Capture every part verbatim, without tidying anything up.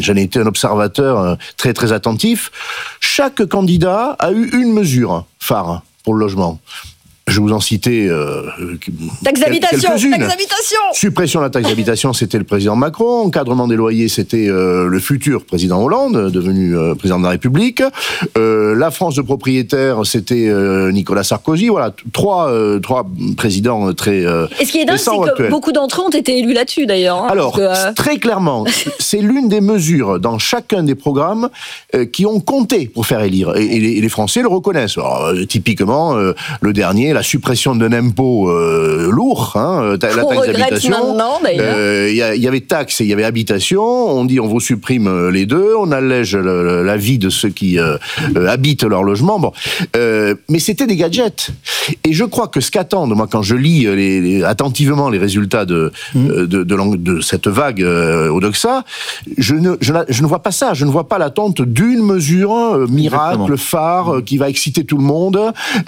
j'en ai été un observateur très très attentif. Chaque candidat a eu une mesure phare pour le logement. Je vous en citais euh, taxe d'habitation, taxe d'habitation. Suppression de la taxe d'habitation, c'était le président Macron. Encadrement des loyers, c'était euh, le futur président Hollande, devenu euh, président de la République. Euh, la France de propriétaires, c'était euh, Nicolas Sarkozy. Voilà, trois, euh, trois présidents très euh, Et ce qui est dingue, c'est que actuels. beaucoup d'entre eux ont été élus là-dessus, d'ailleurs. Hein, Alors, que, euh... très clairement, c'est l'une des mesures dans chacun des programmes euh, qui ont compté pour faire élire. Et, et, les, et les Français le reconnaissent. Alors, euh, typiquement, euh, le dernier, la suppression d'un impôt euh, lourd, hein, la taxe d'habitation. Il euh, y, y avait taxe et il y avait habitation. On dit on vous supprime les deux, on allège le, la vie de ceux qui euh, habitent leur logement. Bon, euh, mais c'était des gadgets. Et je crois que ce qu'attendent, moi, quand je lis les, les, attentivement les résultats de mmh. de, de, de, de cette vague euh, Odoxa, je ne, je, je ne vois pas ça. Je ne vois pas l'attente d'une mesure euh, miracle, Exactement. phare, euh, qui va exciter tout le monde.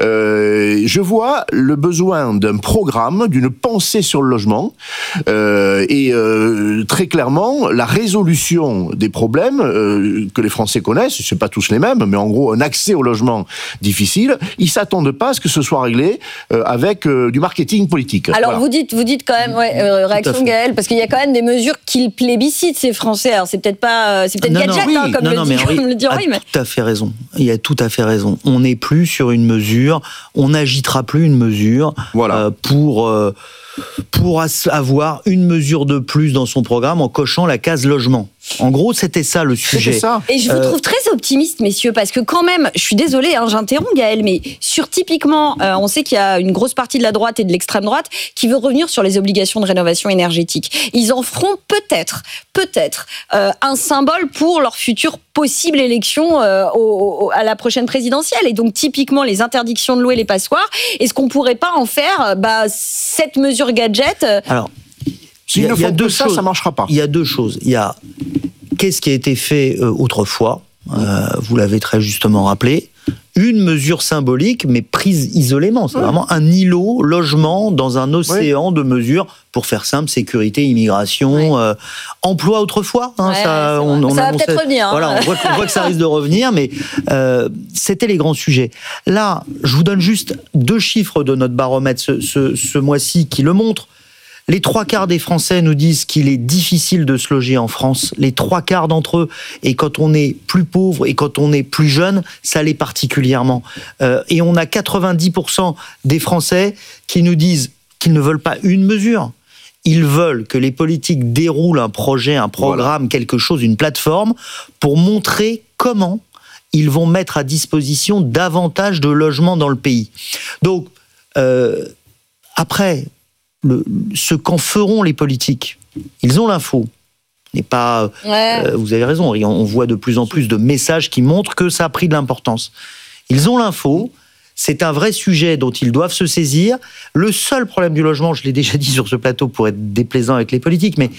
Euh, je vois le besoin d'un programme, d'une pensée sur le logement, euh, et euh, très clairement la résolution des problèmes euh, que les Français connaissent. C'est pas tous les mêmes, mais en gros un accès au logement difficile. Ils s'attendent pas à ce que ce soit réglé euh, avec euh, du marketing politique. Alors voilà. vous dites, vous dites quand même, ouais, euh, réaction Gaël, parce qu'il y a quand même des mesures qu'ils plébiscitent ces Français. Alors c'est peut-être pas, c'est peut-être non, gadget, non, hein, oui, comme, non, le non, dit, mais comme Henri le dit Henri. a Mais... tout à fait raison. Il a tout à fait raison. On n'est plus sur une mesure, on n'agitera plus une mesure voilà. euh, pour euh, pour avoir une mesure de plus dans son programme en cochant la case logement. En gros, c'était ça le sujet. Ça. Et je vous euh... trouve très optimiste, messieurs, parce que quand même, je suis désolée, hein, j'interromps Gaël, mais sur typiquement, euh, on sait qu'il y a une grosse partie de la droite et de l'extrême droite qui veut revenir sur les obligations de rénovation énergétique. Ils en feront peut-être, peut-être, euh, un symbole pour leur future possible élection euh, au, au, à la prochaine présidentielle. Et donc, typiquement, les interdictions de louer les passoires, est-ce qu'on pourrait pas en faire bah, cette mesure gadget euh... Alors, s'il ne faut que ça, ça ne marchera pas. Il y a deux choses. Il y a qu'est-ce qui a été fait euh, autrefois, euh, vous l'avez très justement rappelé, une mesure symbolique, mais prise isolément. C'est ouais. vraiment un îlot, logement, dans un océan ouais. de mesures, pour faire simple, sécurité, immigration, ouais. euh, emploi autrefois. Hein, ouais, ça on, on ça annonçait, va peut-être revenir. Hein. Voilà, on voit, on voit que ça risque de revenir, mais euh, c'était les grands sujets. Là, je vous donne juste deux chiffres de notre baromètre ce, ce, ce mois-ci qui le montrent. Les trois quarts des Français nous disent qu'il est difficile de se loger en France. Les trois quarts d'entre eux. Et quand on est plus pauvre et quand on est plus jeune, ça l'est particulièrement. Euh, et on a quatre-vingt-dix pour cent des Français qui nous disent qu'ils ne veulent pas une mesure. Ils veulent que les politiques déroulent un projet, un programme, voilà. quelque chose, une plateforme, pour montrer comment ils vont mettre à disposition davantage de logements dans le pays. Donc, euh, après... Le, ce qu'en feront les politiques, ils ont l'info. Et pas, ouais. euh, vous avez raison, on voit de plus en plus de messages qui montrent que ça a pris de l'importance. Ils ont l'info, c'est un vrai sujet dont ils doivent se saisir. Le seul problème du logement, je l'ai déjà dit sur ce plateau pour être déplaisant avec les politiques, mais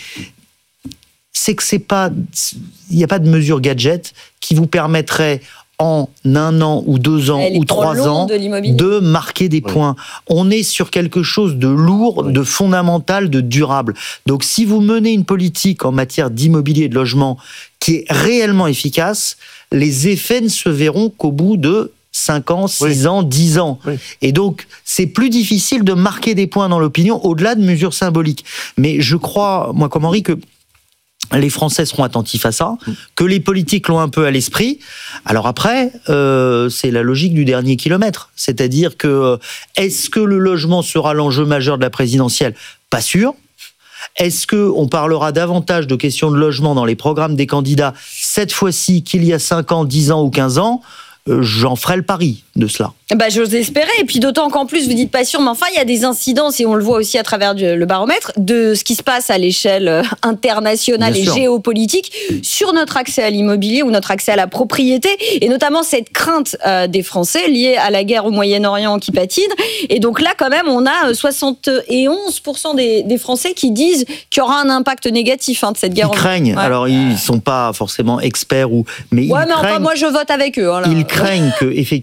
c'est que c'est pas, il n'y a pas de mesure gadget qui vous permettrait en un an ou deux ans Elle ou trois ans de, de marquer des oui. points. On est sur quelque chose de lourd, oui. de fondamental, de durable. Donc si vous menez une politique en matière d'immobilier et de logement qui est réellement efficace, les effets ne se verront qu'au bout de cinq ans, six oui. ans, dix ans. Oui. Et donc, c'est plus difficile de marquer des points dans l'opinion au-delà de mesures symboliques. Mais je crois, moi comme Henri, que les Français seront attentifs à ça, que les politiques l'ont un peu à l'esprit. Alors après, euh, c'est la logique du dernier kilomètre. C'est-à-dire que, est-ce que le logement sera l'enjeu majeur de la présidentielle ? Pas sûr. Est-ce qu'on parlera davantage de questions de logement dans les programmes des candidats cette fois-ci qu'il y a cinq ans, dix ans ou quinze ans ? euh, J'en ferai le pari de cela. Bah, j'ose espérer, et puis d'autant qu'en plus, vous dites pas sûr, mais enfin, il y a des incidences, et on le voit aussi à travers le baromètre, de ce qui se passe à l'échelle internationale Bien et sûr. géopolitique sur notre accès à l'immobilier ou notre accès à la propriété, et notamment cette crainte euh, des Français liée à la guerre au Moyen-Orient qui patine. Et donc là, quand même, on a soixante et onze pour cent des, des Français qui disent qu'il y aura un impact négatif hein, de cette guerre. Ils craignent, ouais. alors ils sont pas forcément experts, ou, mais ouais, ils mais craignent... enfin, moi je vote avec eux. Hein, là. Ils craignent que, effectivement,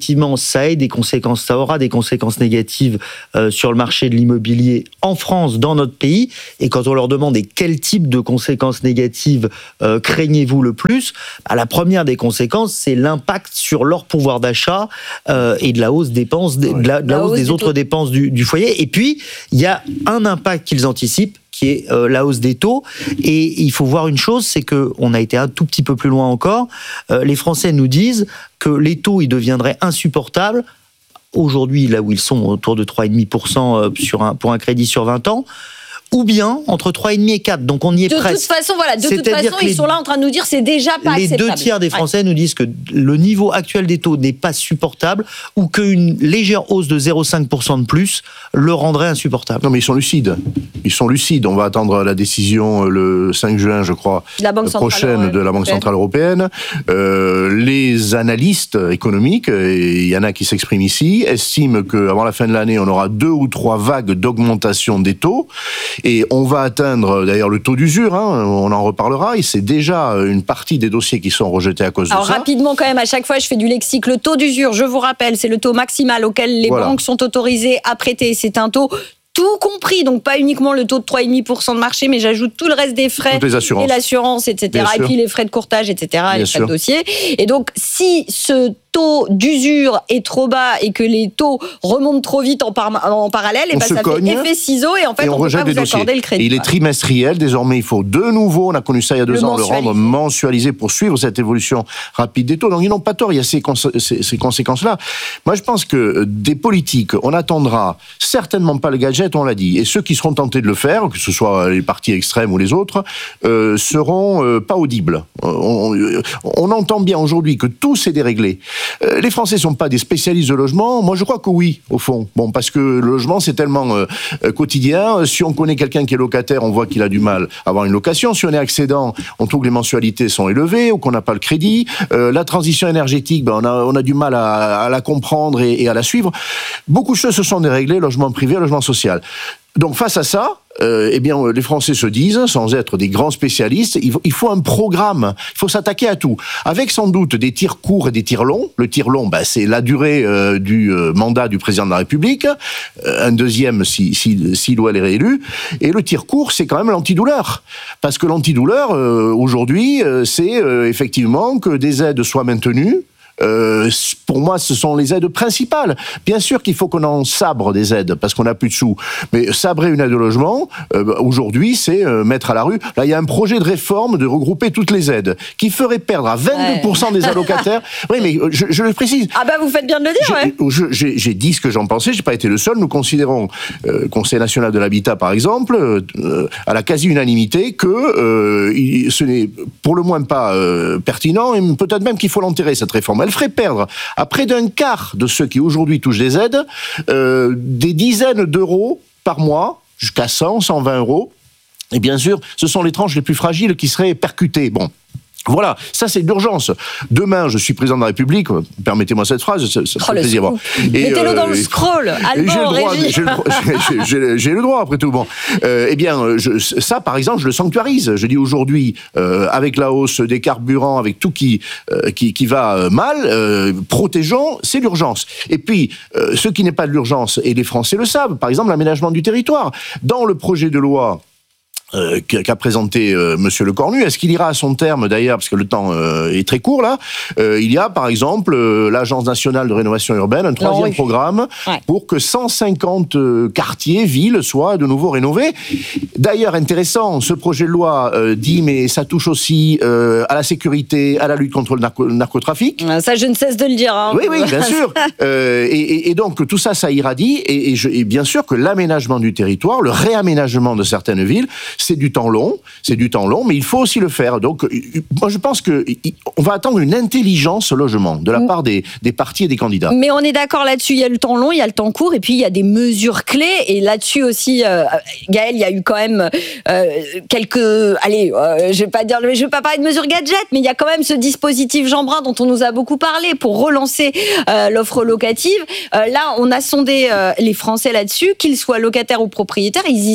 ça a des conséquences, ça aura des conséquences négatives euh, sur le marché de l'immobilier en France, dans notre pays. Et quand on leur demande et quel type de conséquences négatives euh, craignez-vous le plus, bah, la première des conséquences, c'est l'impact sur leur pouvoir d'achat euh, et de la hausse, dépenses, de la, de la, la hausse, hausse des autres taux. dépenses du, du foyer. Et puis, il y a un impact qu'ils anticipent, qui est euh, la hausse des taux. Et il faut voir une chose, c'est qu'on a été un tout petit peu plus loin encore. Euh, les Français nous disent que les taux, ils deviendraient insupportables. Aujourd'hui, là où ils sont, autour de trois virgule cinq pour cent sur un, pour un crédit sur vingt ans, ou bien entre trois virgule cinq et quatre. Donc on y est de presque. De toute façon, voilà, de toute façon, ils sont là en train de nous dire c'est déjà pas les acceptable. Les deux tiers des Français ouais. nous disent que le niveau actuel des taux n'est pas supportable ou qu'une légère hausse de zéro virgule cinq pour cent de plus le rendrait insupportable. Non mais ils sont lucides. Ils sont lucides. On va attendre la décision le cinq juin, je crois, la banque prochaine centrale, de la Banque européenne. centrale européenne. Euh, les analystes économiques, et il y en a qui s'expriment ici, estiment qu'avant la fin de l'année, on aura deux ou trois vagues d'augmentation des taux. Et on va atteindre d'ailleurs le taux d'usure, hein, on en reparlera, et c'est déjà une partie des dossiers qui sont rejetés à cause Alors, de ça. Alors rapidement quand même, à chaque fois je fais du lexique, le taux d'usure, je vous rappelle, c'est le taux maximal auquel les voilà. banques sont autorisées à prêter, c'est un taux tout compris, donc pas uniquement le taux de trois virgule cinq pour cent de marché, mais j'ajoute tout le reste des frais, les assurances. et l'assurance, et cetera, et puis les frais de courtage, et cetera, Bien les frais sûr. de dossier. Et donc, si ce taux d'usure est trop bas et que les taux remontent trop vite en, par, en parallèle, et on ben se ça cogne, fait effet ciseau et en fait et on, on ne peut rejette pas les vous dossiers. accorder le crédit. Et il est trimestriel, désormais il faut de nouveau, on a connu ça il y a deux le ans, le rendre mensualisé pour suivre cette évolution rapide des taux. Donc ils n'ont pas tort, il y a ces, cons- ces, ces conséquences-là. Moi je pense que des politiques, on attendra certainement pas le gadget, on l'a dit, et ceux qui seront tentés de le faire, que ce soit les partis extrêmes ou les autres, euh, seront euh, pas audibles. On, on, on entend bien aujourd'hui que tout s'est déréglé. Euh, les Français sont pas des spécialistes de logement. Moi, je crois que oui, au fond. Bon, parce que le logement, c'est tellement euh, quotidien. Si on connaît quelqu'un qui est locataire, on voit qu'il a du mal à avoir une location. Si on est accédant, on trouve que les mensualités sont élevées ou qu'on n'a pas le crédit. Euh, la transition énergétique, ben, on a, on a du mal à, à la comprendre et, et à la suivre. Beaucoup de choses se sont déréglées, logement privé, logement social. Donc, face à ça, euh, eh bien, les Français se disent, sans être des grands spécialistes, il faut, il faut un programme, il faut s'attaquer à tout, avec sans doute des tirs courts et des tirs longs. Le tir long, ben, c'est la durée euh, du euh, mandat du président de la République, euh, un deuxième si, si, si ou elle est réélue, et le tir court, c'est quand même l'antidouleur, parce que l'antidouleur, euh, aujourd'hui, euh, c'est euh, effectivement que des aides soient maintenues. Euh, pour moi, ce sont les aides principales. Bien sûr qu'il faut qu'on en sabre des aides, parce qu'on n'a plus de sous. Mais sabrer une aide au logement, euh, aujourd'hui, c'est euh, mettre à la rue. Là, il y a un projet de réforme de regrouper toutes les aides, qui ferait perdre à vingt-deux pour cent ouais. des allocataires. Oui, mais je, je le précise. Ah bah, vous faites bien de le dire, j'ai, ouais. je, j'ai, j'ai dit ce que j'en pensais, j'ai pas été le seul. Nous considérons, euh, Conseil national de l'habitat, par exemple, euh, à la quasi-unanimité, que euh, il, ce n'est pour le moins pas euh, pertinent, et peut-être même qu'il faut l'enterrer, cette réforme. Elle ferait perdre à près d'un quart de ceux qui aujourd'hui touchent des aides euh, des dizaines d'euros par mois, jusqu'à cent, cent vingt euros. Et bien sûr, ce sont les tranches les plus fragiles qui seraient percutées. Bon. Voilà, ça c'est d'urgence. Demain, je suis président de la République, permettez-moi cette phrase, ça, ça oh, fait plaisir. Bon. Mettez-le euh, dans le scroll, Alban, j'ai le droit, Régie. J'ai le, j'ai, j'ai, j'ai le droit, après tout. Bon. Euh, eh bien, je, ça par exemple, je le sanctuarise. Je dis aujourd'hui, euh, avec la hausse des carburants, avec tout qui, euh, qui, qui va mal, euh, protégeons, c'est l'urgence. Et puis, euh, ce qui n'est pas de l'urgence, et les Français le savent, par exemple l'aménagement du territoire. Dans le projet de loi Euh, qu'a présenté euh, Monsieur Le Cornu, est-ce qu'il ira à son terme d'ailleurs, parce que le temps euh, est très court là, euh, il y a par exemple euh, l'Agence nationale de rénovation urbaine, un troisième non, oui. programme ouais. pour que cent cinquante euh, quartiers, villes soient de nouveau rénovés. D'ailleurs, intéressant, ce projet de loi euh, dit, mais ça touche aussi euh, à la sécurité, à la lutte contre le narco- narcotrafic. Ça, je ne cesse de le dire. Hein. Oui, oui, bien sûr. euh, et, et, et donc, tout ça, ça irradie, et, et, je, et bien sûr que l'aménagement du territoire, le réaménagement de certaines villes, c'est du temps long, c'est du temps long, mais il faut aussi le faire. Donc, moi, je pense que on va attendre une intelligence au logement de la part des, des partis et des candidats. Mais on est d'accord là-dessus. Il y a le temps long, il y a le temps court, et puis il y a des mesures clés. Et là-dessus aussi, euh, Gaël, il y a eu quand même euh, quelques, allez, euh, je vais pas dire, je vais pas parler de mesures gadgets, mais il y a quand même ce dispositif Jeanbrun dont on nous a beaucoup parlé pour relancer euh, l'offre locative. Euh, là, on a sondé euh, les Français là-dessus, qu'ils soient locataires ou propriétaires, ils y sont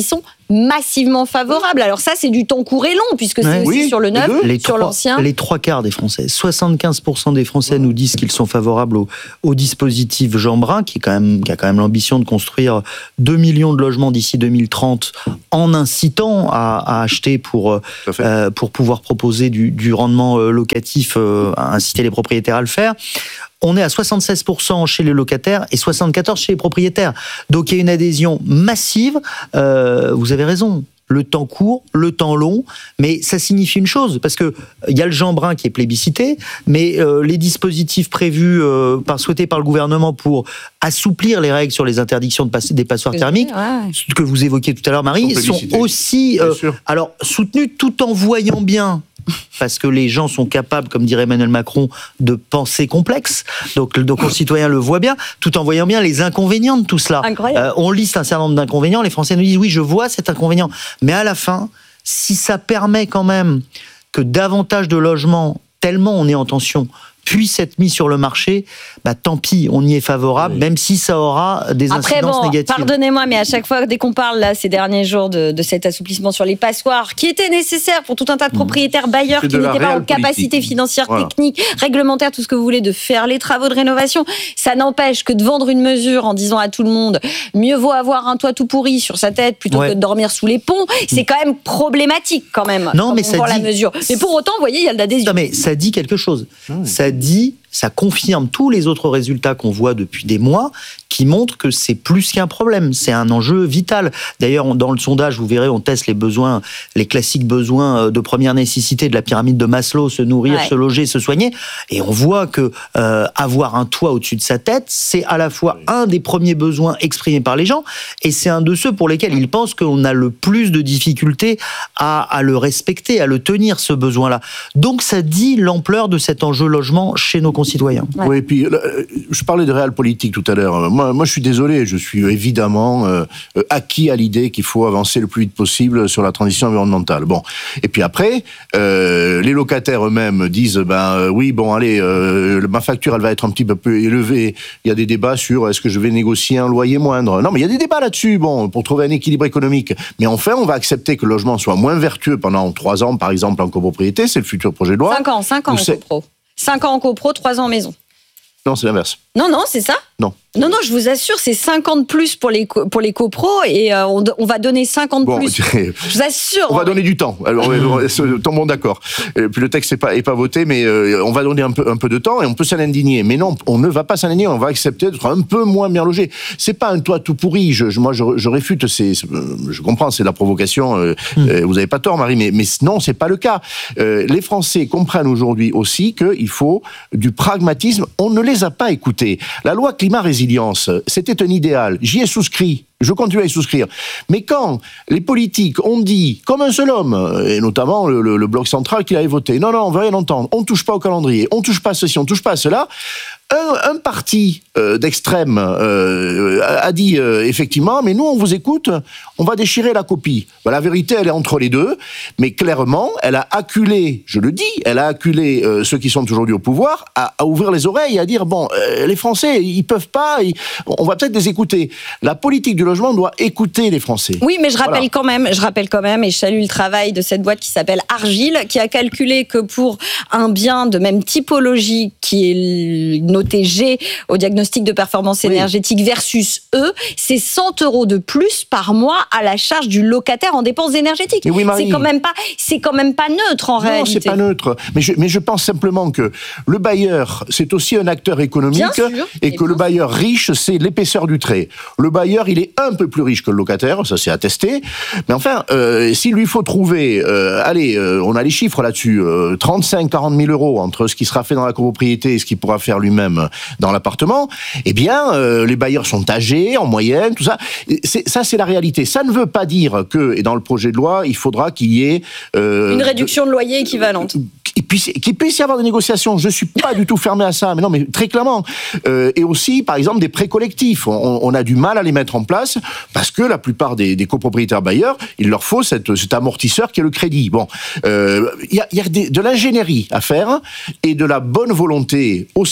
massivement favorable. Alors ça, c'est du temps court et long, puisque c'est Ouais. aussi Oui, sur le neuf, Les sur trois, l'ancien. les trois quarts des Français, soixante-quinze pour cent des Français nous disent qu'ils sont favorables au, au dispositif Jeanbrun, qui, est quand même, qui a quand même l'ambition de construire deux millions de logements d'ici deux mille trente, en incitant à, à acheter pour, Tout à fait. euh, pour pouvoir proposer du, du rendement euh, locatif, euh, à inciter les propriétaires à le faire. On est à soixante-seize pour cent chez les locataires et soixante-quatorze pour cent chez les propriétaires. Donc il y a une adhésion massive. Euh, vous avez raison. Le temps court, le temps long, mais ça signifie une chose, parce que il y a le Jeanbrun qui est plébiscité, mais euh, les dispositifs prévus, euh, par, souhaités par le gouvernement pour assouplir les règles sur les interdictions de passer, des passoires thermiques, Ouais. ce que vous évoquiez tout à l'heure, Marie, Sont sont plébiscités. aussi euh, Bien sûr. alors soutenus tout en voyant bien. Parce que les gens sont capables, comme dirait Emmanuel Macron, de penser complexe. Donc nos concitoyens le voient bien, tout en voyant bien les inconvénients de tout cela. Incroyable. Euh, on liste un certain nombre d'inconvénients. Les Français nous disent oui, je vois cet inconvénient. Mais à la fin, si ça permet quand même que davantage de logements, tellement on est en tension, puissent être mis sur le marché, bah tant pis, on y est favorable, Oui. même si ça aura des Après, incidences bon, négatives. pardonnez-moi, mais à chaque fois, dès qu'on parle là, ces derniers jours de, de cet assouplissement sur les passoires, qui était nécessaire pour tout un tas de propriétaires bailleurs C'est qui de la n'étaient pas en réelle capacité politique. financière, Voilà. technique, réglementaire, tout ce que vous voulez, de faire les travaux de rénovation, ça n'empêche que de vendre une mesure en disant à tout le monde, mieux vaut avoir un toit tout pourri sur sa tête plutôt Ouais. que de dormir sous les ponts, c'est quand même problématique quand même. Non, quand mais on ça vend la dit- mesure. Mais pour autant, vous voyez, il y a de l'adhésion. Non, mais ça dit quelque chose. Ça dit, ça confirme tous les autres résultats qu'on voit depuis des mois, qui montrent que c'est plus qu'un problème, c'est un enjeu vital. D'ailleurs, on- dans le sondage, vous verrez, on teste les besoins, les classiques besoins de première nécessité de la pyramide de Maslow, se nourrir, Ouais. se loger, se soigner, et on voit que euh, avoir un toit au-dessus de sa tête, c'est à la fois un des premiers besoins exprimés par les gens, et c'est un de ceux pour lesquels ils pensent qu'on a le plus de difficultés à, à le respecter, à le tenir, ce besoin-là. Donc ça dit l'ampleur de cet enjeu logement chez nos concitoyens. Ouais. Oui, et puis euh, je parlais de réel politique tout à l'heure. Moi, moi, je suis désolé, je suis évidemment euh, euh, acquis à l'idée qu'il faut avancer le plus vite possible sur la transition environnementale. Bon, et puis après, euh, les locataires eux-mêmes disent, ben euh, oui, bon, allez, euh, ma facture, elle va être un petit peu plus élevée. Il y a des débats sur est-ce que je vais négocier un loyer moindre. Non, mais il y a des débats là-dessus, bon, pour trouver un équilibre économique. Mais enfin, on va accepter que le logement soit moins vertueux pendant trois ans, par exemple, en copropriété. C'est le futur projet de loi. Cinq ans, cinq ans Ou en c'est- copro. Cinq ans en copro, trois ans en maison. Non, c'est l'inverse. Non, non, c'est ça. Non. Non, non, je vous assure, c'est cinquante plus pour les, co- pour les copros et euh, on, on va donner cinquante Bon, plus. Je vous assure. on va donner du temps. Alors, tombons d'accord. Et puis le texte n'est pas, est pas voté, mais euh, on va donner un peu, un peu de temps et on peut s'en indigner. Mais non, on ne va pas s'en indigner. On va accepter d'être un peu moins bien logé. C'est pas un toit tout pourri. Je, je- moi, je, je réfute. C'est, c'est- je comprends, c'est de la provocation. Euh, Mm. euh, vous avez pas tort, Marie, mais, mais non, c'est pas le cas. Euh, les Français comprennent aujourd'hui aussi qu'il faut du pragmatisme. On ne les a pas écoutés. La loi climat-résilience, c'était un idéal. J'y ai souscrit. Je continue à y souscrire. Mais quand les politiques ont dit, comme un seul homme, et notamment le, le- le bloc central qui avait voté, non, non, on veut rien entendre, on touche pas au calendrier, on touche pas à ceci, on touche pas à cela, un, un parti euh, d'extrême euh, a, a dit euh, effectivement, mais nous on vous écoute, on va déchirer la copie. Ben, la vérité, elle est entre les deux, mais clairement, elle a acculé, je le dis, elle a acculé euh, ceux qui sont aujourd'hui au pouvoir à, à ouvrir les oreilles et à dire, bon, euh, les Français, ils peuvent pas, ils- on va peut-être les écouter. La politique du logement doit écouter les Français. Oui, mais je rappelle Voilà. quand même, je rappelle quand même, et je salue le travail de cette boîte qui s'appelle Argile, qui a calculé que pour un bien de même typologie qui est noté G au diagnostic de performance Oui. énergétique versus E, c'est cent euros de plus par mois à la charge du locataire en dépenses énergétiques. Mais oui, Marie. c'est quand même pas, c'est quand même pas neutre en Non, réalité. c'est pas neutre. Mais je, mais je pense simplement que le bailleur, c'est aussi un acteur économique Bien sûr, et et que bien le bailleur riche, c'est l'épaisseur du trait. Le bailleur, il est un peu plus riche que le locataire, ça c'est attesté. Mais enfin, euh, s'il lui faut trouver, euh, allez, euh, on a les chiffres là-dessus, euh, trente-cinq à quarante mille euros entre ce qui sera fait dans la copropriété et ce qu'il pourra faire lui-même dans l'appartement, eh bien, euh, les bailleurs sont âgés en moyenne, tout ça. Et c'est, ça, c'est la réalité. Ça ne veut pas dire que, et dans le projet de loi, il faudra qu'il y ait euh, Une réduction de loyer équivalente. qu'il puisse, qu'il puisse y avoir des négociations. Je suis pas du tout fermé à ça, mais non, mais très clairement. Euh, et aussi, par exemple, des prêts collectifs. On, on a du mal à les mettre en place parce que la plupart des, des copropriétaires bailleurs, il leur faut cette, cet amortisseur qui est le crédit. Bon, il euh, y a, y a des, de l'ingénierie à faire et de la bonne volonté aussi de la part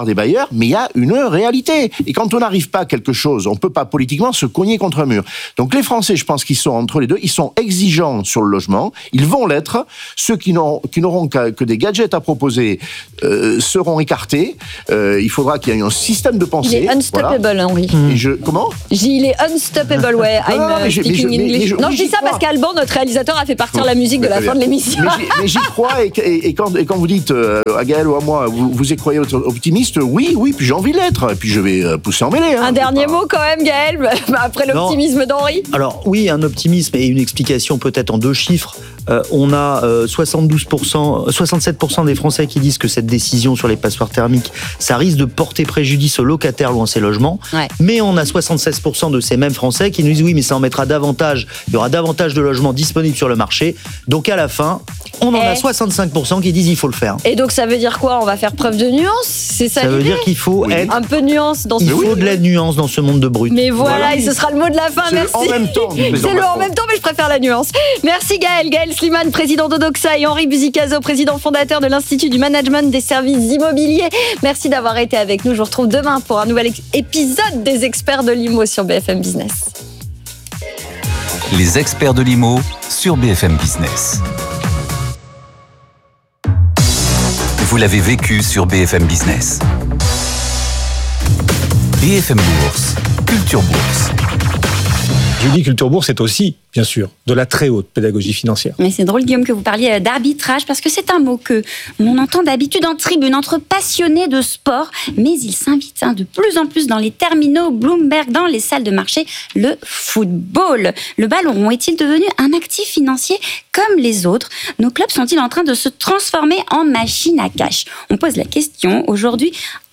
part des bailleurs, mais il y a une réalité. Et quand on n'arrive pas à quelque chose, on peut pas politiquement se cogner contre un mur. Donc les Français, je pense qu'ils sont entre les deux, ils sont exigeants sur le logement, ils vont l'être. Ceux qui n'auront, qui n'auront que, que des gadgets à proposer euh, seront écartés. Euh, il faudra qu'il y ait un système de pensée. Il est unstoppable, voilà. Henri. Et je, comment Il est unstoppable, ouais. Non, non, non, mais je- mais je- speaking mais- English. mais je- non, oui, je dis j'y ça crois. parce qu'Alban, notre réalisateur, a fait partir Bon, la musique de très la bien. fin de l'émission. Mais j'y, mais j'y crois, et, et, et, quand, et quand vous dites euh, à Gaël ou à moi, vous, vous y croyez optimiste, oui, oui, puis j'ai envie de l'être, et puis je vais euh, pousser en mêlée. Hein, Un dernier pas... mot quand même, Gaël, après l'optimisme d'Henri. Alors oui, un optimisme et une explication peut-être en deux chiffres. Euh, on a euh, soixante-douze pour cent, soixante-sept pour cent des Français qui disent que cette décision sur les passoires thermiques, ça risque de porter préjudice aux locataires louant ces logements. Ouais. Mais on a soixante-seize pour cent de ces mêmes Français qui nous disent oui, mais ça en mettra davantage, il y aura davantage de logements disponibles sur le marché. Donc à la fin, on en Et a soixante-cinq pour cent qui disent il faut le faire. Et donc ça veut dire quoi? On va faire preuve de nuance? C'est ça, Ça veut l'idée? dire qu'il faut être, Un peu de nuance dans ce il monde. faut de la nuance dans ce monde de brut. Mais voilà, Voilà. et ce sera le mot de la fin, C'est le merci. en même temps, C'est président le en Macron. même temps, mais je préfère la nuance. Merci Gaël. Gaël Sliman, président d'Odoxa, et Henri Buzicazo, président fondateur de l'Institut du Management des Services Immobiliers. Merci d'avoir été avec nous. Je vous retrouve demain pour un nouvel épisode des Experts de l'I M O sur B F M Business. Les experts de l'I M O sur B F M Business. Vous l'avez vécu sur B F M Business. B F M Bourse, Culture Bourse. Je dis Culture Bourse, c'est aussi, bien sûr, de la très haute pédagogie financière. Mais c'est drôle, Guillaume, que vous parliez d'arbitrage, parce que c'est un mot que l'on entend d'habitude en tribune entre passionnés de sport, mais il s'invite hein, de plus en plus dans les terminaux Bloomberg, dans les salles de marché, le football. Le ballon rond est-il devenu un actif financier comme les autres? Nos clubs sont-ils en train de se transformer en machine à cash? On pose la question aujourd'hui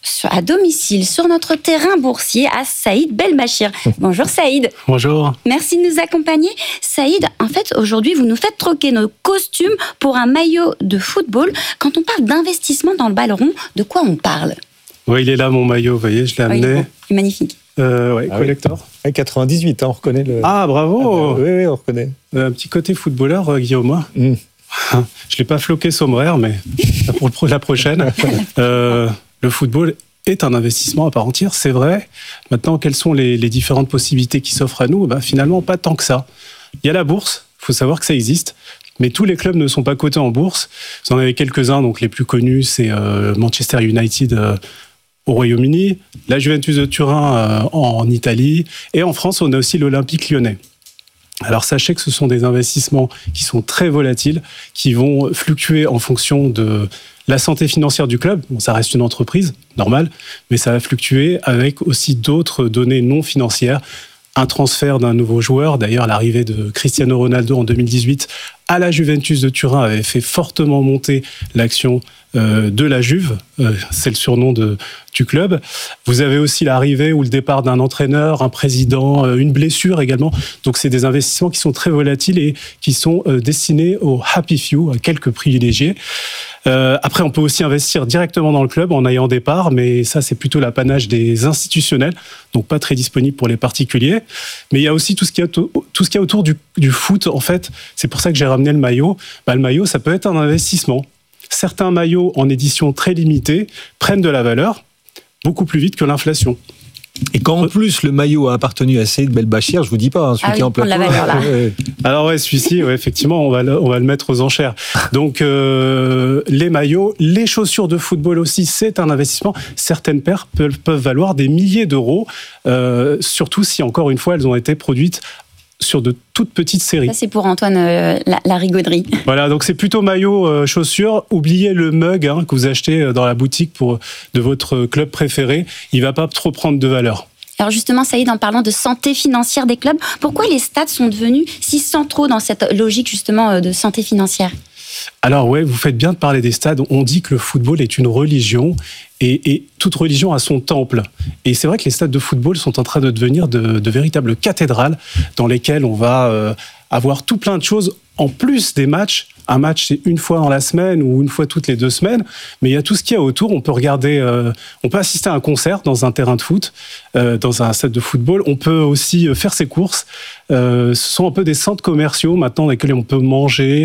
à domicile, sur notre terrain boursier, à Saïd Belmachir. Bonjour Saïd. Bonjour. Merci de nous accompagner. Saïd, en fait, aujourd'hui, vous nous faites troquer nos costumes pour un maillot de football. Quand on parle d'investissement dans le ballon rond, de quoi on parle? Oui, il est là, mon maillot, vous voyez, je l'ai Oui, amené. bon, il est magnifique. Euh, ouais, Ah oui. collector. Ouais, quatre-vingt-dix-huit, hein, on reconnaît le... Ah, bravo. Ah, oui, oui, on reconnaît. Euh, Un petit côté footballeur, euh, Guillaume. Mm. Je ne l'ai pas floqué sombraire, mais pour le pro- la prochaine. Euh, le football est un investissement à part entière, c'est vrai. Maintenant, quelles sont les, les différentes possibilités qui s'offrent à nous? Ben, finalement, pas tant que ça. Il y a la bourse, il faut savoir que ça existe. Mais tous les clubs ne sont pas cotés en bourse. Vous en avez quelques-uns, donc les plus connus, c'est euh, Manchester United euh, au Royaume-Uni, la Juventus de Turin euh, en, en Italie, et en France, on a aussi l'Olympique lyonnais. Alors sachez que ce sont des investissements qui sont très volatiles, qui vont fluctuer en fonction de la santé financière du club. Bon, ça reste une entreprise, normal, mais ça va fluctuer avec aussi d'autres données non financières. Un transfert d'un nouveau joueur, d'ailleurs l'arrivée de Cristiano Ronaldo en deux mille dix-huit à la Juventus de Turin avait fait fortement monter l'action euh, de la Juve, euh, c'est le surnom de, du club. Vous avez aussi l'arrivée ou le départ d'un entraîneur, un président, euh, une blessure également. Donc c'est des investissements qui sont très volatiles et qui sont euh, destinés aux happy few, à quelques privilégiés. Euh, après, on peut aussi investir directement dans le club en ayant des parts, mais ça, c'est plutôt l'apanage des institutionnels, donc pas très disponible pour les particuliers. Mais il y a aussi tout ce qu'il y a, tout ce qu'il y a autour du, du foot, en fait. C'est pour ça que j'ai ramené le maillot. Bah, le maillot, ça peut être un investissement. Certains maillots en édition très limitée prennent de la valeur beaucoup plus vite que l'inflation. Et quand en plus le maillot a appartenu à Saïd Belmachir, je vous dis pas, hein, celui Ah qui est oui, en plateau. on l'avait, là. Ouais. Alors ouais, celui-ci, ouais, effectivement, on va, le, on va le mettre aux enchères. Donc euh, les maillots, les chaussures de football aussi, c'est un investissement. Certaines paires peuvent, peuvent valoir des milliers d'euros, euh, surtout si, encore une fois, elles ont été produites sur de toutes petites séries. Ça, c'est pour Antoine, euh, la, la rigauderie. Voilà, donc c'est plutôt maillot, euh, chaussures. Oubliez le mug hein, que vous achetez dans la boutique pour, de votre club préféré. Il va pas trop prendre de valeur. Alors justement, Saïd, en parlant de santé financière des clubs, pourquoi les stades sont devenus si centraux dans cette logique justement de santé financière? Alors ouais, vous faites bien de parler des stades. On dit que le football est une religion et, et toute religion a son temple. Et c'est vrai que les stades de football sont en train de devenir de, de véritables cathédrales dans lesquelles on va euh, avoir tout plein de choses en plus des matchs. Un match, c'est une fois dans la semaine ou une fois toutes les deux semaines, mais il y a tout ce qu'il y a autour. On peut regarder, euh, on peut assister à un concert dans un terrain de foot, euh, dans un stade de football. On peut aussi faire ses courses. Euh, ce sont un peu des centres commerciaux maintenant dans lesquels on peut manger,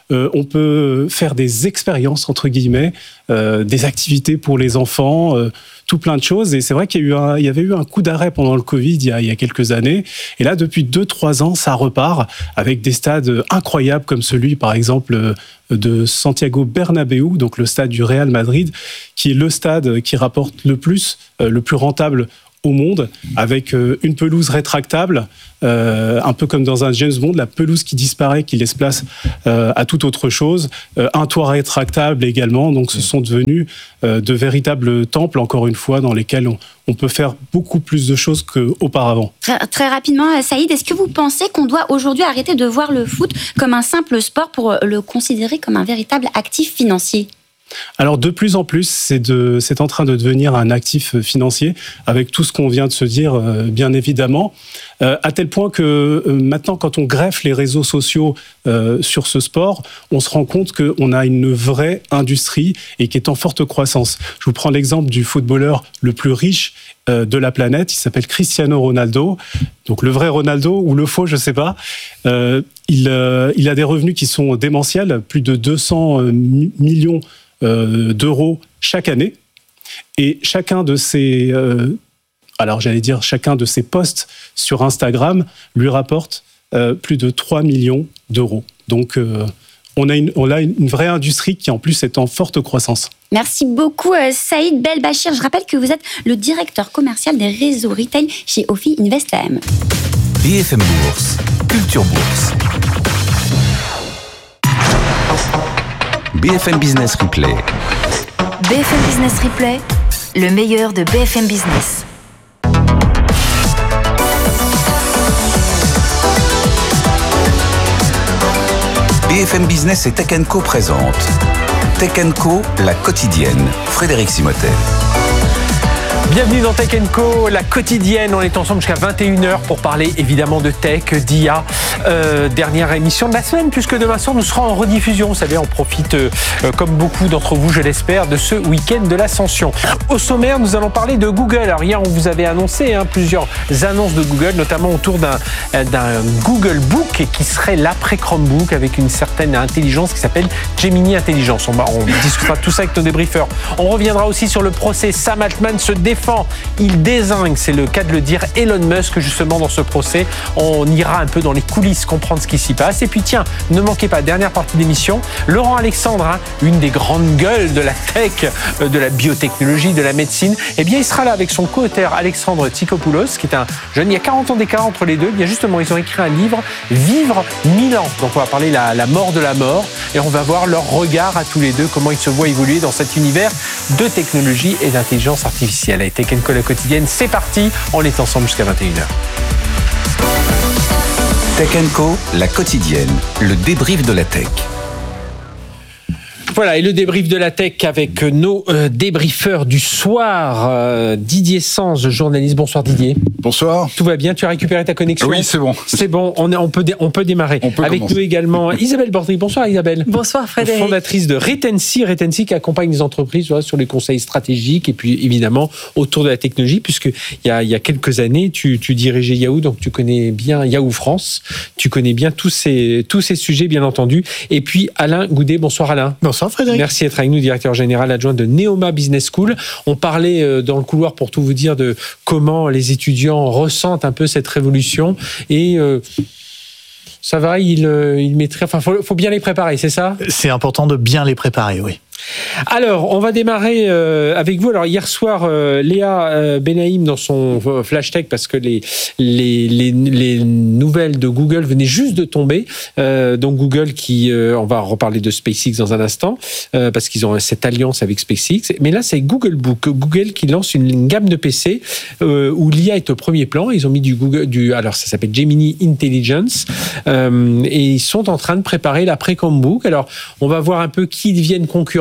Euh, on peut faire des expériences, entre guillemets, euh, des activités pour les enfants, euh, tout plein de choses. Et c'est vrai qu'il y a eu un, il y avait eu un coup d'arrêt pendant le Covid il y a, il y a quelques années. Et là, depuis deux, trois ans, ça repart avec des stades incroyables comme celui, par exemple, de Santiago Bernabéu, donc le stade du Real Madrid, qui est le stade qui rapporte le plus, euh, le plus rentable au monde, avec euh, une pelouse rétractable, euh, un peu comme dans un James Bond, la pelouse qui disparaît, qui laisse place euh, à toute autre chose, euh, un toit rétractable également, donc ce sont devenus euh, de véritables temples, encore une fois, dans lesquels on, on peut faire beaucoup plus de choses qu'auparavant. Très, très rapidement, Saïd, est-ce que vous pensez qu'on doit aujourd'hui arrêter de voir le foot comme un simple sport pour le considérer comme un véritable actif financier ? Alors de plus en plus, c'est, de, c'est en train de devenir un actif financier, avec tout ce qu'on vient de se dire, euh, bien évidemment, euh, à tel point que euh, maintenant, quand on greffe les réseaux sociaux euh, sur ce sport, on se rend compte qu'on a une vraie industrie et qui est en forte croissance. Je vous prends l'exemple du footballeur le plus riche euh, de la planète, il s'appelle Cristiano Ronaldo, donc le vrai Ronaldo ou le faux, je ne sais pas. Euh, il, euh, il a des revenus qui sont démentiels, plus de deux cents millions Euh, d'euros chaque année, et chacun de ces, euh, alors j'allais dire chacun de ces posts sur Instagram lui rapporte euh, plus de trois millions d'euros. Donc euh, on a une, on a une vraie industrie qui en plus est en forte croissance. Merci beaucoup Saïd Belbachir. Je rappelle que vous êtes le directeur commercial des réseaux retail chez Ophi Invest A M. B F M Bourse, Culture Bourse. B F M Business Replay. B F M Business Replay, le meilleur de B F M Business. B F M Business et Tech and Co présente Tech and Co, la quotidienne. Frédéric Simotel. Bienvenue dans Tech and Co, la quotidienne. On est ensemble jusqu'à vingt et une heures pour parler évidemment de tech, d'I A. Euh, dernière émission de la semaine, puisque demain soir nous serons en rediffusion. Vous savez, on profite, euh, comme beaucoup d'entre vous, je l'espère, de ce week-end de l'Ascension. Au sommaire, nous allons parler de Google. Alors hier, on vous avait annoncé hein, plusieurs annonces de Google, notamment autour d'un, d'un Google Book qui serait l'après Chromebook avec une certaine intelligence qui s'appelle Gemini Intelligence. On, va, on discutera tout ça avec nos débriefeurs. On reviendra aussi sur le procès. Sam Altman se défend. Il dézingue, c'est le cas de le dire, Elon Musk justement dans ce procès. On ira un peu dans les coulisses, comprendre ce qui s'y passe. Et puis tiens, ne manquez pas, dernière partie d'émission, Laurent Alexandre, hein, une des grandes gueules de la tech, euh, de la biotechnologie, de la médecine, eh bien il sera là avec son co-auteur Alexandre Tsikopoulos, qui est un jeune, il y a quarante ans d'écart entre les deux. Eh bien justement, ils ont écrit un livre, Vivre mille ans. Donc on va parler la, la mort de la mort et on va voir leur regard à tous les deux, comment ils se voient évoluer dans cet univers de technologie et d'intelligence artificielle. Et Tech and Co, la quotidienne, c'est parti, on est ensemble jusqu'à vingt et une heures. Tech and Co, la quotidienne, le débrief de la tech. Voilà, et le débrief de la tech avec nos euh, débriefeurs du soir. Euh, Didier Sanz, journaliste. Bonsoir Didier. Bonsoir. Tout va bien, tu as récupéré ta connexion ? Oui, c'est bon. C'est bon, on, est, on, peut, dé, on peut démarrer. On peut avec commencer. nous également Isabelle Bordry. Bonsoir Isabelle. Bonsoir Frédéric. Fondatrice de Retency. Retency qui accompagne les entreprises voilà, sur les conseils stratégiques et puis évidemment autour de la technologie, puisque il y a, il y a quelques années, tu, tu dirigeais Yahoo, donc tu connais bien Yahoo France. Tu connais bien tous ces, tous ces sujets, bien entendu. Et puis Alain Goudet. Bonsoir Alain. Bonsoir Frédéric. Merci d'être avec nous, directeur général adjoint de Neoma Business School. On parlait dans le couloir, pour tout vous dire, de comment les étudiants ressentent un peu cette révolution et euh, ça va, ils, ils mettraient, enfin, faut, faut bien les préparer, c'est ça ? C'est important de bien les préparer, oui. Alors, on va démarrer euh, avec vous. Alors, hier soir, euh, Léa euh, Benaïm dans son euh, Flash Tech, parce que les, les, les, les nouvelles de Google venaient juste de tomber. Euh, donc, Google qui, euh, on va reparler de SpaceX dans un instant, euh, parce qu'ils ont cette alliance avec SpaceX. Mais là, c'est Google Book. Google qui lance une, une gamme de P C euh, où l'I A est au premier plan. Ils ont mis du Google, du, alors ça s'appelle Gemini Intelligence, euh, et ils sont en train de préparer l'après Chromebook. Alors, on va voir un peu qui deviennent concurrents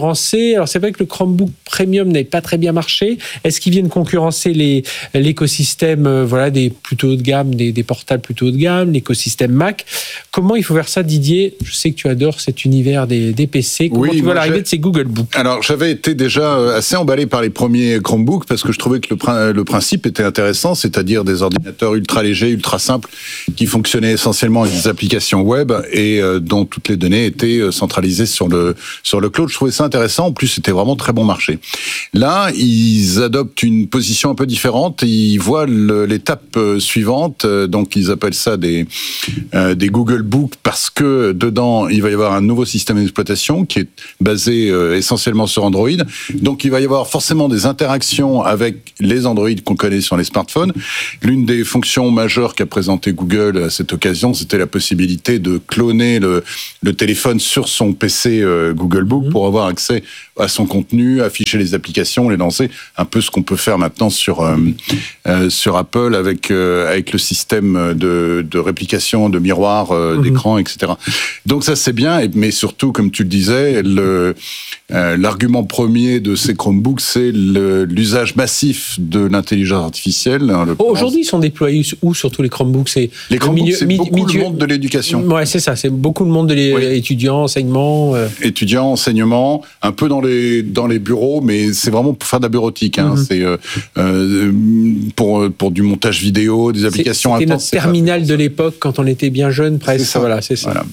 concurrencer. Alors c'est vrai que le Chromebook Premium n'avait pas très bien marché. Est-ce qu'ils viennent concurrencer les, l'écosystème euh, voilà, des plutôt haut de gamme, des, des portables plutôt haut de gamme, l'écosystème Mac? Comment il faut faire ça, Didier? Je sais que tu adores cet univers des, des P C. Comment oui, tu vois moi, l'arrivée j'ai... de ces Google Book? Alors j'avais été déjà assez emballé par les premiers Chromebooks parce que je trouvais que le, pr- le principe était intéressant, c'est-à-dire des ordinateurs ultra légers, ultra simples, qui fonctionnaient essentiellement avec des applications web et euh, dont toutes les données étaient centralisées sur le sur le cloud. Je trouvais ça intéressant. En plus, c'était vraiment très bon marché. Là, ils adoptent une position un peu différente. Ils voient le, l'étape suivante. Donc, ils appellent ça des euh, des Google Book parce que dedans, il va y avoir un nouveau système d'exploitation qui est basé euh, essentiellement sur Android. Donc, il va y avoir forcément des interactions avec les Android qu'on connaît sur les smartphones. L'une des fonctions majeures qu'a présenté Google à cette occasion, c'était la possibilité de cloner le, le téléphone sur son P C euh, Google Book mmh. pour avoir accès à son contenu, afficher les applications, les lancer, un peu ce qu'on peut faire maintenant sur euh, euh, sur Apple avec euh, avec le système de, de réplication de miroir euh, mmh. d'écran, et cetera. Donc ça c'est bien, mais surtout comme tu le disais, le euh, l'argument premier de ces Chromebooks, c'est le, l'usage massif de l'intelligence artificielle. Aujourd'hui, ils sont déployés où sur tous les Chromebooks? C'est les Chromebooks, milieu, c'est mi- beaucoup milieu... le monde de l'éducation. Ouais, c'est ça. C'est beaucoup le monde de l'étudiant, oui. enseignement. Euh... Étudiants, enseignement, un peu dans les dans les bureaux, mais c'est vraiment pour faire de la bureautique. Hein. Mm-hmm. C'est euh, euh, pour pour du montage vidéo, des applications c'est, c'était intenses. C'était notre terminal pas... de l'époque quand on était bien jeune, presque. C'est ça. Voilà, c'est ça. Voilà.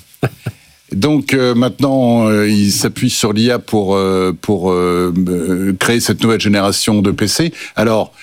Donc euh, maintenant, euh, ils s'appuient sur l'I A pour euh, pour euh, créer cette nouvelle génération de P C. Alors,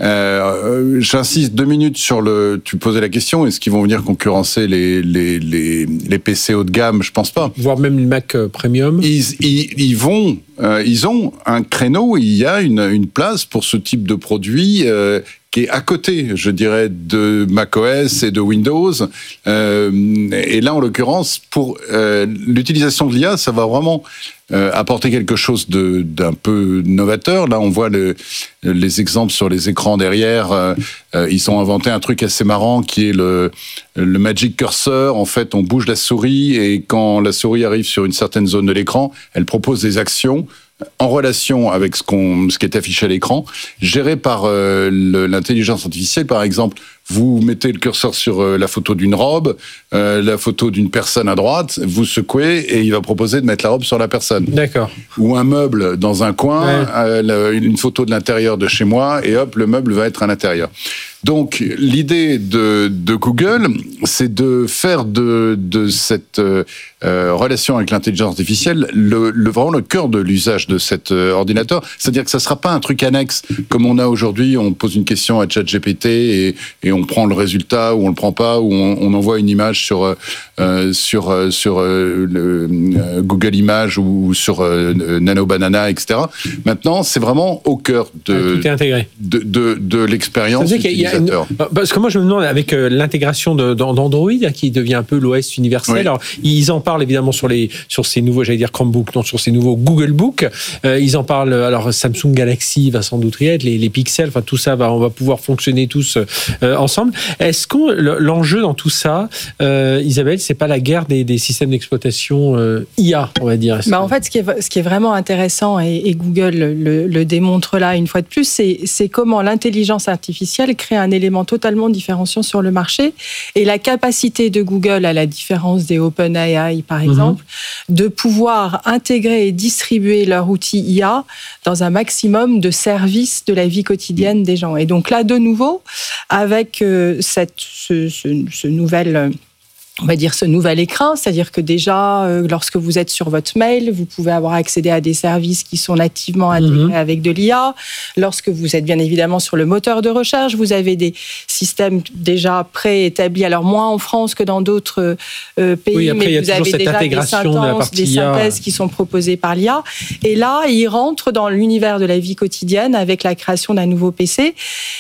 euh, j'insiste deux minutes sur le. Tu posais la question. Est-ce qu'ils vont venir concurrencer les les les, les P C haut de gamme? Je pense pas. Voire même le Mac Premium. Ils ils, ils vont. Euh, ils ont un créneau. Il y a une une place pour ce type de produit. Euh, qui est à côté, je dirais, de macOS et de Windows. Euh, et là, en l'occurrence, pour euh, l'utilisation de l'I A, ça va vraiment euh, apporter quelque chose de, d'un peu novateur. Là, on voit le, les exemples sur les écrans derrière. Euh, euh, ils ont inventé un truc assez marrant qui est le, le Magic Cursor. En fait, on bouge la souris et quand la souris arrive sur une certaine zone de l'écran, elle propose des actions en relation avec ce, qu'on, ce qui est affiché à l'écran, géré par euh, le, l'intelligence artificielle. Par exemple, vous mettez le curseur sur euh, la photo d'une robe, euh, la photo d'une personne à droite, vous secouez et il va proposer de mettre la robe sur la personne. D'accord. Ou un meuble dans un coin, ouais. euh, une photo de l'intérieur de chez moi, et hop, le meuble va être à l'intérieur. Donc, l'idée de, de Google, c'est de faire de, de cette euh, relation avec l'intelligence artificielle le, le, vraiment le cœur de l'usage de cet euh, ordinateur. C'est-à-dire que ça ne sera pas un truc annexe comme on a aujourd'hui. On pose une question à ChatGPT et, et on prend le résultat ou on le prend pas, ou on, on envoie une image sur euh, sur euh, sur euh, le, euh, Google Images ou sur euh, Nano Banana, et cetera. Maintenant, c'est vraiment au cœur de, tout est intégré. de, de, de l'expérience. Une... Parce que moi je me demande avec euh, l'intégration de, d'Android hein, qui devient un peu l'O S universel. Oui. Alors ils en parlent évidemment sur les sur ces nouveaux, j'allais dire Chromebook, non sur ces nouveaux Google Book. Euh, ils en parlent. Alors Samsung Galaxy va sans doute y être, les, les pixels, enfin tout ça va, on va pouvoir fonctionner tous euh, ensemble. Est-ce que l'enjeu dans tout ça, euh, Isabelle, c'est pas la guerre des, des systèmes d'exploitation euh, I A, on va dire? Bah en fait, ce qui est ce qui est vraiment intéressant et, et Google le, le démontre là une fois de plus, c'est c'est comment l'intelligence artificielle crée un élément totalement différenciant sur le marché et la capacité de Google, à la différence des OpenAI par exemple, mmh. de pouvoir intégrer et distribuer leur outil I A dans un maximum de services de la vie quotidienne des gens. Et donc là, de nouveau, avec euh, cette, ce, ce, ce nouvel... on va dire ce nouvel écran, c'est-à-dire que déjà, euh, lorsque vous êtes sur votre mail, vous pouvez avoir accédé à des services qui sont nativement intégrés mmh. avec de l'I A. Lorsque vous êtes bien évidemment sur le moteur de recherche, vous avez des systèmes déjà préétablis, alors moins en France que dans d'autres euh, pays, oui, après, mais vous avez déjà des sentences, des synthèses qui sont proposées par l'I A. Et là, il rentre dans l'univers de la vie quotidienne avec la création d'un nouveau P C.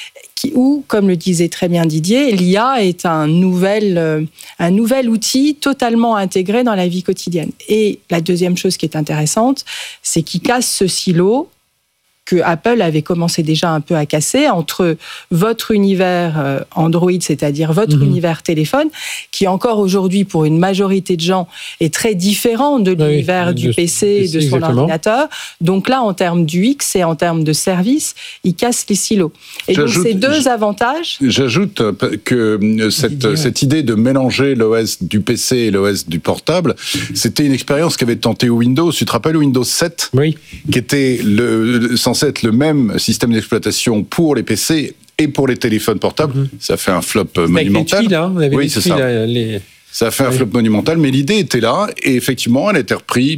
Où, comme le disait très bien Didier, l'I A est un nouvel, euh, un nouvel outil totalement intégré dans la vie quotidienne. Et la deuxième chose qui est intéressante, c'est qu'il casse ce silo que Apple avait commencé déjà un peu à casser entre votre univers Android, c'est-à-dire votre mmh. univers téléphone, qui encore aujourd'hui, pour une majorité de gens, est très différent de l'univers oui, du de, P C et de son exactement. ordinateur. Donc là, en termes du X et en termes de service, il casse les silos. Et J'ajoute, donc, ces deux avantages... J'ajoute que cette, cette idée de mélanger l'O S du P C et l'O S du portable, c'était une expérience qu'avait tenté Windows. Tu te rappelles Windows sept, oui. qui était le, censé être le même système d'exploitation pour les P C et pour les téléphones portables. Mm-hmm. Ça fait un flop c'est monumental. Avec les tuiles, hein, vous avez oui, les c'est tuiles, ça. Là, les... Ça a fait un oui. flop monumental, mais l'idée était là, et effectivement, elle a été reprise,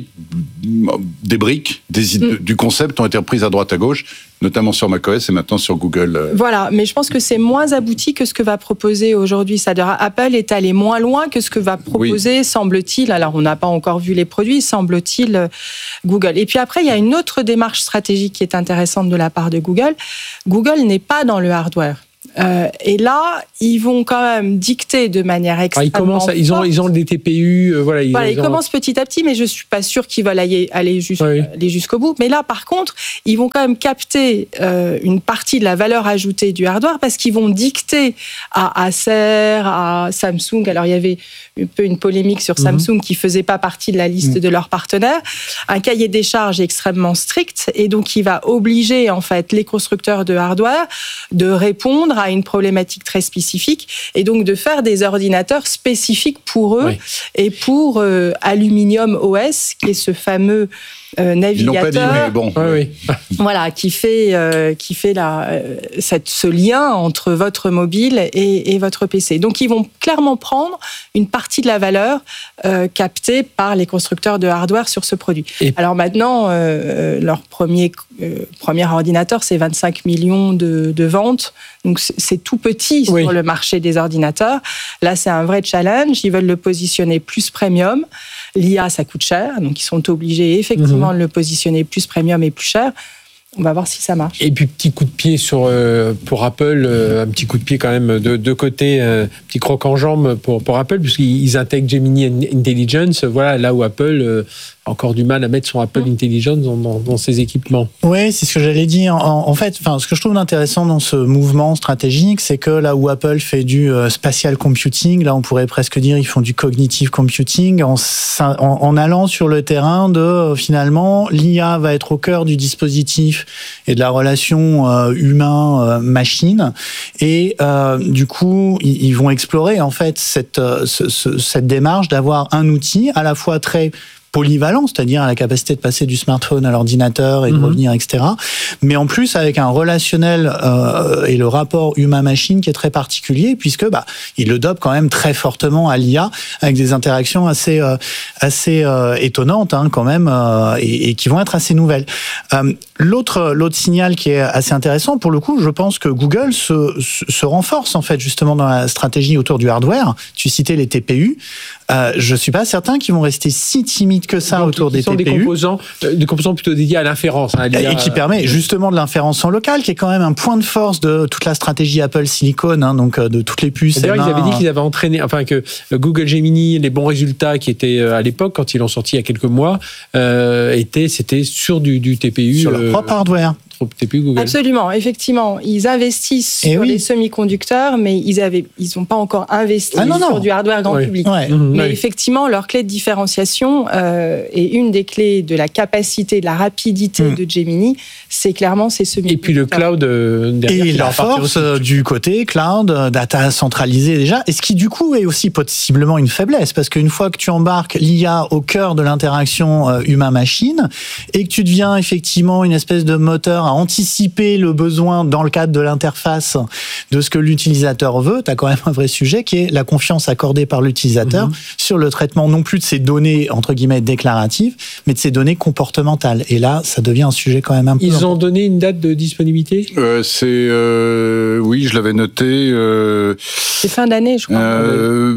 des briques des idées, mm. du concept ont été reprises à droite à gauche, notamment sur macOS et maintenant sur Google. Voilà, mais je pense que c'est moins abouti que ce que va proposer aujourd'hui. C'est-à-dire, Apple est allé moins loin que ce que va proposer, oui. semble-t-il, alors on n'a pas encore vu les produits, semble-t-il, Google. Et puis après, il y a une autre démarche stratégique qui est intéressante de la part de Google. Google n'est pas dans le hardware. Euh, et là, ils vont quand même dicter de manière extrêmement ah, ils commencent, à, ils ont, ils ont des T P U, euh, voilà. Ils, voilà, ils, ils ont... commencent petit à petit, mais je suis pas sûre qu'ils veulent aller, aller, jusqu', oui. aller jusqu'au bout. Mais là, par contre, ils vont quand même capter euh, une partie de la valeur ajoutée du hardware parce qu'ils vont dicter à Acer, à Samsung. Alors, il y avait un peu une polémique sur mm-hmm. Samsung qui faisait pas partie de la liste mm. de leurs partenaires. Un cahier des charges extrêmement strict, et donc il va obliger en fait les constructeurs de hardware de répondre à une problématique très spécifique et donc de faire des ordinateurs spécifiques pour eux oui. et pour euh, Aluminium O S, qui est ce fameux euh, navigateur. Ils l'ont pas dit, mais bon. Oui, oui. Voilà, qui fait euh, qui fait la euh, cette, ce lien entre votre mobile et, et votre P C. Donc ils vont clairement prendre une partie de la valeur euh, captée par les constructeurs de hardware sur ce produit. Et alors maintenant, euh, leur premier euh, premier ordinateur, c'est vingt-cinq millions de, de ventes. Donc c'est tout petit oui. sur le marché des ordinateurs. Là, c'est un vrai challenge. Ils veulent le positionner plus premium. L'I A, ça coûte cher, donc ils sont obligés effectivement mmh. de le positionner plus premium et plus cher. On va voir si ça marche. Et puis, petit coup de pied sur, euh, pour Apple, euh, un petit coup de pied quand même de, de côté, euh, petit croc en jambe pour, pour Apple, puisqu'ils intègrent Gemini Intelligence, voilà, là où Apple euh, a encore du mal à mettre son Apple mmh. Intelligence dans, dans, dans ses équipements. Oui, c'est ce que j'allais dire. En, en fait, enfin, ce que je trouve intéressant dans ce mouvement stratégique, c'est que là où Apple fait du euh, spatial computing, là on pourrait presque dire ils font du cognitive computing, en, en, en allant sur le terrain de, euh, finalement, l'I A va être au cœur du dispositif et de la relation euh, humain-machine, et euh, du coup ils, ils vont explorer en fait cette, euh, ce, ce, cette démarche d'avoir un outil à la fois très polyvalent, c'est-à-dire la capacité de passer du smartphone à l'ordinateur et de mmh. revenir, et cetera. Mais en plus avec un relationnel euh, et le rapport humain-machine qui est très particulier, puisque bah il le dope quand même très fortement à l'I A avec des interactions assez euh, assez euh, étonnantes hein, quand même euh, et, et qui vont être assez nouvelles. Euh, l'autre l'autre signal qui est assez intéressant pour le coup, je pense que Google se se, se renforce en fait justement dans la stratégie autour du hardware. Tu citais les T P U. Euh, je suis pas certain qu'ils vont rester si timides que ça. Donc, autour des sont T P U. Des composants, euh, des composants plutôt dédiés à l'inférence. Hein, et qui permet justement de l'inférence en local, qui est quand même un point de force de toute la stratégie Apple Silicon, hein, donc de toutes les puces. D'ailleurs, ils avaient dit qu'ils avaient entraîné, enfin que Google Gemini, les bons résultats qui étaient à l'époque, quand ils l'ont sorti il y a quelques mois, euh, étaient, c'était sur du, du T P U. Sur leur propre hardware. T P U Google. Absolument, effectivement. Ils investissent et sur oui. les semi-conducteurs, mais ils avaient, ils n'ont pas encore investi ah non, non. sur du hardware grand oui. public. Ouais. Mais oui. effectivement, leur clé de différenciation euh, et une des clés de la capacité, de la rapidité mmh. de Gemini, c'est clairement ces semi-conducteurs. Et puis le cloud euh, derrière. Et la force aussi. Du côté cloud, data centralisée déjà, et ce qui du coup est aussi possiblement une faiblesse, parce qu'une fois que tu embarques l'I A au cœur de l'interaction euh, humain-machine, et que tu deviens effectivement une espèce de moteur à anticiper le besoin dans le cadre de l'interface de ce que l'utilisateur veut, tu as quand même un vrai sujet qui est la confiance accordée par l'utilisateur mmh. sur le traitement non plus de ces données entre guillemets déclaratives, mais de ces données comportementales. Et là, ça devient un sujet quand même un peu... Ils important. Ont donné une date de disponibilité euh, C'est... Euh, oui, je l'avais noté. Euh, c'est fin d'année, je crois. Euh,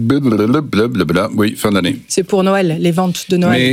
blablabla, oui, fin d'année. C'est pour Noël, les ventes de Noël.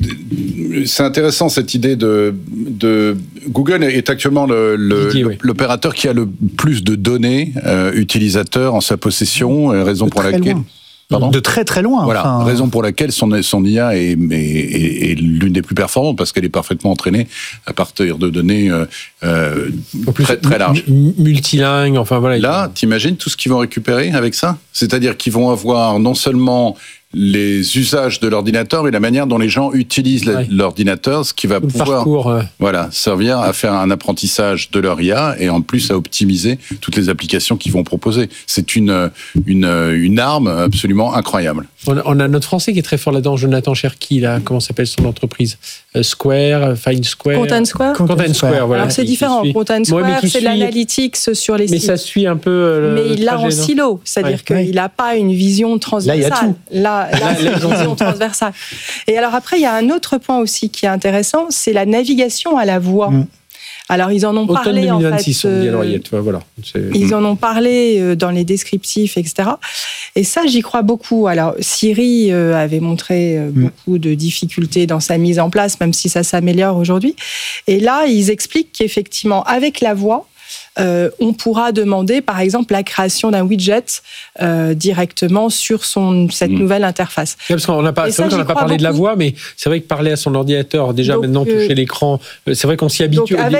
Mais c'est intéressant cette idée de... de Google est actuellement le, le, Didier, oui. l'opérateur qui a le plus de données euh, utilisateurs en sa possession, euh, raison de pour laquelle... Loin. Pardon de très très loin. Voilà, enfin... raison pour laquelle son, son I A est, est, est, est l'une des plus performantes, parce qu'elle est parfaitement entraînée à partir de données euh, euh, plus, très, très larges. M- multilingue, enfin voilà. Là, t'imagines tout ce qu'ils vont récupérer avec ça ? C'est-à-dire qu'ils vont avoir non seulement les usages de l'ordinateur, mais la manière dont les gens utilisent ouais. l'ordinateur, ce qui va tout pouvoir parcours, ouais. voilà, servir à faire un apprentissage de leur I A et en plus à optimiser toutes les applications qu'ils vont proposer. C'est une, une, une arme absolument incroyable. On a, on a notre Français qui est très fort là-dedans, Jonathan Cherki, là, comment s'appelle son entreprise euh, Square, Fine Square. Content Square. Content, Content Square, Square, voilà. Alors c'est différent. Content Square, ouais, c'est suit... l'analytics sur les mais sites. Mais ça suit un peu. Euh, mais il l'a en silo, c'est-à-dire ouais. qu'il n'a pas une vision transversale. Là, il y a tout. Là, là c'est une vision transversale. Et alors après, il y a un autre point aussi qui est intéressant, c'est la navigation à la voix. Mm. Alors, ils en ont Automne parlé, deux mille vingt-six, en fait. On dit à l'oreillette, voilà. C'est... Ils en ont parlé dans les descriptifs, et cetera. Et ça, j'y crois beaucoup. Alors, Siri avait montré beaucoup de difficultés dans sa mise en place, même si ça s'améliore aujourd'hui. Et là, ils expliquent qu'effectivement, avec la voix, Euh, on pourra demander, par exemple, la création d'un widget euh, directement sur son, cette mmh. nouvelle interface. Ouais, parce qu'on n'a pas, c'est vrai qu'on n'a pas parlé beaucoup. de la voix, mais c'est vrai que parler à son ordinateur, déjà donc, maintenant toucher euh, l'écran, c'est vrai qu'on s'y habitue. Donc, avec